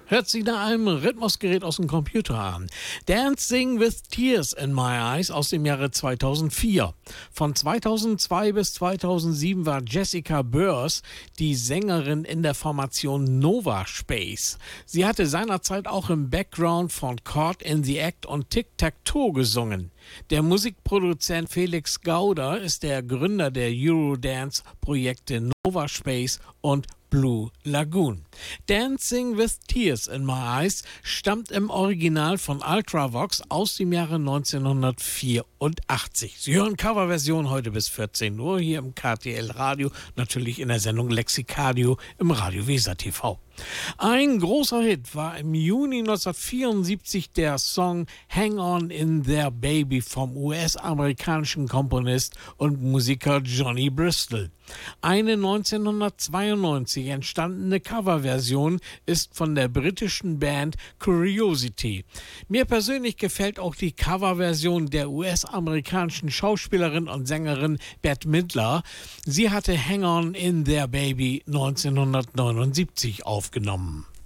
Hört sich nach einem Rhythmusgerät aus dem Computer an. Dancing with Tears in My Eyes aus dem Jahre 2004. Von 2002 bis 2007 war Jessica Börs die Sängerin in der Formation Nova Space. Sie hatte seinerzeit auch im Background von Caught in the Act und Tic-Tac-Toe gesungen. Der Musikproduzent Felix Gauder ist der Gründer der Eurodance-Projekte Nova Space und Blue Lagoon. Dancing with Tears in My Eyes stammt im Original von Ultravox aus dem Jahre 1984. Sie hören Coverversion heute bis 14 Uhr hier im KTL Radio, natürlich in der Sendung Lexikadio im Radio Weser TV. Ein großer Hit war im Juni 1974 der Song Hang On in There Baby vom US-amerikanischen Komponist und Musiker Johnny Bristol. Eine 1992 entstandene Coverversion ist von der britischen Band Curiosity. Mir persönlich gefällt auch die Coverversion der US-amerikanischen Schauspielerin und Sängerin Bette Midler. Sie hatte Hang On in There Baby 1979 aufgenommen.